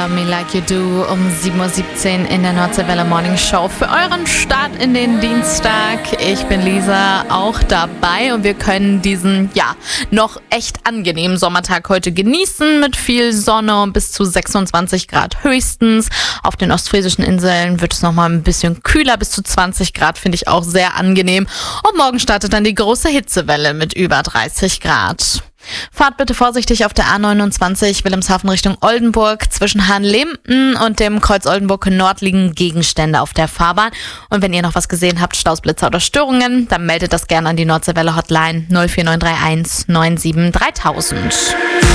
Love Me Like You Do um 7:17 Uhr in der Nordseewelle Morning Show für euren Start in den Dienstag. Ich bin Lisa, auch dabei, und wir können diesen, noch echt angenehmen Sommertag heute genießen mit viel Sonne und bis zu 26 Grad höchstens. Auf den ostfriesischen Inseln wird es nochmal ein bisschen kühler, bis zu 20 Grad, finde ich auch sehr angenehm. Und morgen startet dann die große Hitzewelle mit über 30 Grad. Fahrt bitte vorsichtig auf der A29 Wilhelmshaven Richtung Oldenburg. Zwischen Hahnlemden und dem Kreuz Oldenburg Nord liegen Gegenstände auf der Fahrbahn. Und wenn ihr noch was gesehen habt, Stausblitzer oder Störungen, dann meldet das gerne an die Nordseewelle Hotline 04931 97 3000.